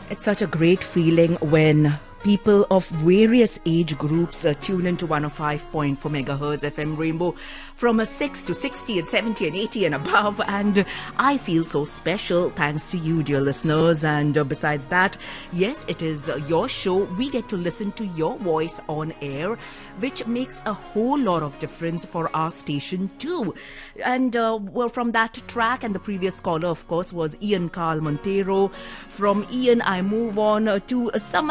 It's such a great feeling when people of various age groups tune into 105.4 megahertz FM Rainbow from 6 to 60 and 70 and 80 and above. And I feel so special thanks to you, dear listeners. And besides that, yes, it is your show. We get to listen to your voice on air, which makes a whole lot of difference for our station too. And well, from that track, and the previous caller, of course, was Ian Carl Montero. From Ian, I move on to someone